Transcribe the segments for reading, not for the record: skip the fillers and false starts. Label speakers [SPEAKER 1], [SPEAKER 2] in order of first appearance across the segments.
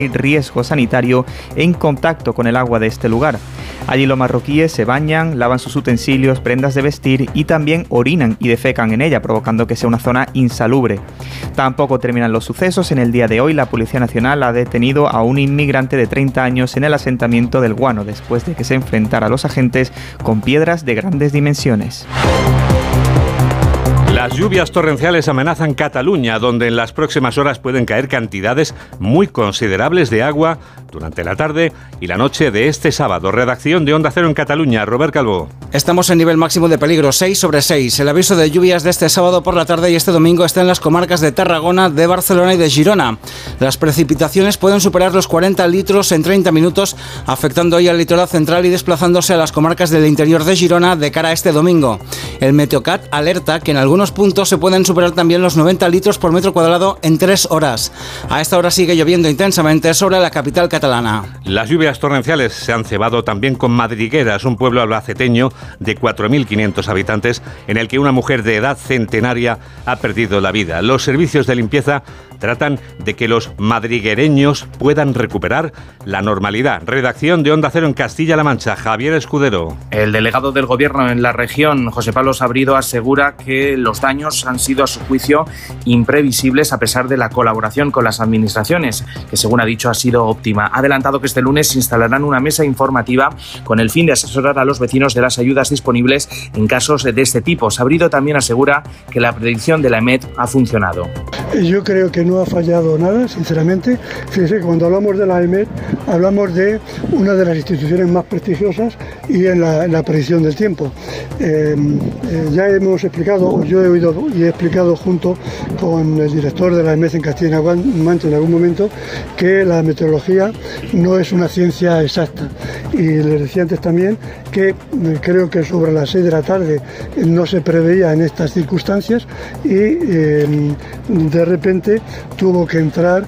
[SPEAKER 1] riesgo sanitario en contacto con el agua de este lugar. Allí los marroquíes se bañan, lavan sus utensilios, prendas de vestir y también orinan y defecan en ella, provocando que sea una zona insalubre. Tampoco terminan los sucesos. En el día de hoy la Policía Nacional ha detenido a un inmigrante de 30 años en el asentamiento del Guano, después de que se enfrentara a los agentes con piedras de grandes dimensiones.
[SPEAKER 2] Las lluvias torrenciales amenazan Cataluña, donde en las próximas horas pueden caer cantidades muy considerables de agua durante la tarde y la noche de este sábado. Redacción de Onda Cero en Cataluña, Robert Calvo.
[SPEAKER 3] Estamos en nivel máximo de peligro, 6/6. El aviso de lluvias de este sábado por la tarde y este domingo está en las comarcas de Tarragona, de Barcelona y de Girona. Las precipitaciones pueden superar los 40 litros en 30 minutos, afectando hoy al litoral central y desplazándose a las comarcas del interior de Girona de cara a este domingo. El Meteocat alerta que en algunos puntos se pueden superar también los 90 litros por metro cuadrado en 3 horas. A esta hora sigue lloviendo intensamente sobre la capital catalana.
[SPEAKER 2] Las lluvias torrenciales se han cebado también con Madrigueras, un pueblo albaceteño de 4.500 habitantes en el que una mujer de edad centenaria ha perdido la vida. Los servicios de limpieza tratan de que los madriguereños puedan recuperar la normalidad. Redacción de Onda Cero en Castilla-La Mancha, Javier Escudero.
[SPEAKER 4] El delegado del Gobierno en la región, José Pablo Sabrido, asegura que los daños han sido, a su juicio, imprevisibles a pesar de la colaboración con las administraciones, que según ha dicho ha sido óptima. Ha adelantado que este lunes instalarán una mesa informativa con el fin de asesorar a los vecinos de las ayudas disponibles en casos de este tipo. Sabrido también asegura que la predicción de la EMET ha funcionado.
[SPEAKER 5] Yo creo que no ha fallado nada, sinceramente. Fíjese, cuando hablamos de la EMET, hablamos de una de las instituciones más prestigiosas y en la predicción del tiempo. Ya hemos explicado, yo he oído y he explicado junto con el director de la EMET en Castilla-La Mancha en algún momento que la meteorología no es una ciencia exacta. Y les decía antes también que creo que sobre las 6 de la tarde no se preveía en estas circunstancias y de repente tuvo que entrar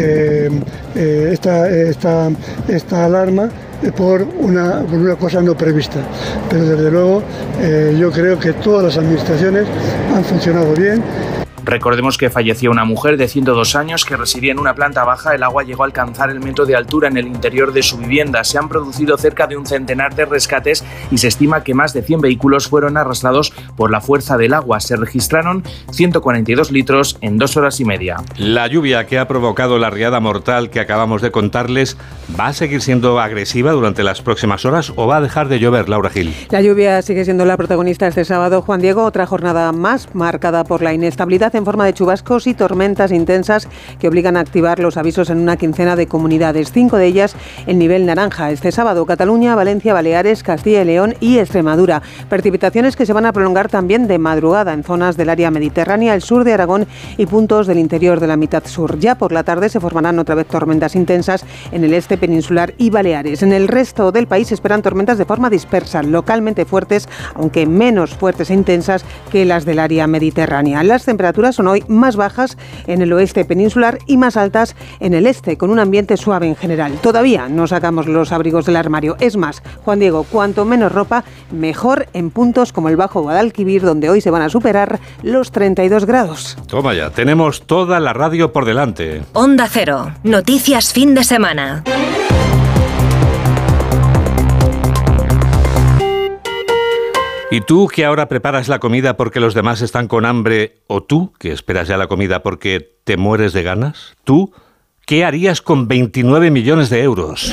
[SPEAKER 5] esta alarma por una cosa no prevista. Pero desde luego yo creo que todas las administraciones han funcionado bien.
[SPEAKER 4] Recordemos que falleció una mujer de 102 años que residía en una planta baja. El agua llegó a alcanzar el metro de altura en el interior de su vivienda. Se han producido cerca de un centenar de rescates y se estima que más de 100 vehículos fueron arrastrados por la fuerza del agua. Se registraron 142 litros en 2 horas y media.
[SPEAKER 2] La lluvia que ha provocado la riada mortal que acabamos de contarles, ¿va a seguir siendo agresiva durante las próximas horas o va a dejar de llover, Laura Gil?
[SPEAKER 6] La lluvia sigue siendo la protagonista este sábado, Juan Diego. Otra jornada más marcada por la inestabilidad en forma de chubascos y tormentas intensas que obligan a activar los avisos en una quincena de comunidades, 5 de ellas en nivel naranja. Este sábado, Cataluña, Valencia, Baleares, Castilla y León y Extremadura. Precipitaciones que se van a prolongar también de madrugada en zonas del área mediterránea, el sur de Aragón y puntos del interior de la mitad sur. Ya por la tarde se formarán otra vez tormentas intensas en el este peninsular y Baleares. En el resto del país se esperan tormentas de forma dispersa, localmente fuertes, aunque menos fuertes e intensas que las del área mediterránea. Las temperaturas son hoy más bajas en el oeste peninsular y más altas en el este, con un ambiente suave en general. Todavía no sacamos los abrigos del armario. Es más, Juan Diego, cuanto menos ropa, mejor en puntos como el Bajo Guadalquivir, donde hoy se van a superar los 32 grados.
[SPEAKER 2] Toma ya, tenemos toda la radio por delante.
[SPEAKER 7] Onda Cero, noticias fin de semana.
[SPEAKER 2] ¿Y tú que ahora preparas la comida porque los demás están con hambre? ¿O tú que esperas ya la comida porque te mueres de ganas? ¿Tú qué harías con 29 millones de euros?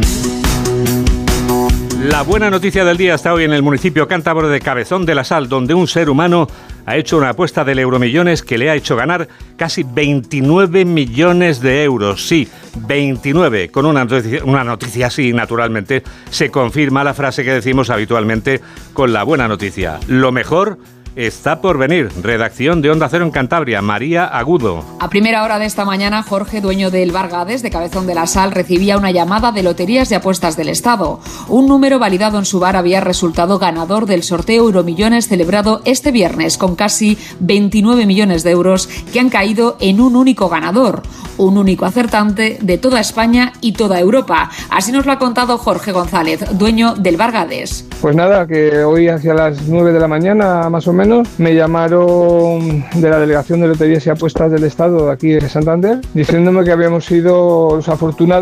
[SPEAKER 2] La buena noticia del día está hoy en el municipio cántabro de Cabezón de la Sal, donde un ser humano ha hecho una apuesta del Euromillones que le ha hecho ganar casi 29 millones de euros. Sí, 29. Con una noticia así, naturalmente, se confirma la frase que decimos habitualmente con la buena noticia. Lo mejor está por venir. Redacción de Onda Cero en Cantabria, María Agudo.
[SPEAKER 8] A primera hora de esta mañana, Jorge, dueño del Bar Gades de Cabezón de la Sal, recibía una llamada de Loterías y Apuestas del Estado. Un número validado en su bar había resultado ganador del sorteo Euromillones celebrado este viernes, con casi 29 millones de euros que han caído en un único ganador, un único acertante de toda España y toda Europa. Así nos lo ha contado Jorge González, dueño del Bar Gades.
[SPEAKER 9] Pues nada, que hoy hacia las 9 de la mañana más o menos me llamaron de la Delegación de Loterías y Apuestas del Estado de aquí de Santander, diciéndome que habíamos sido los afortunados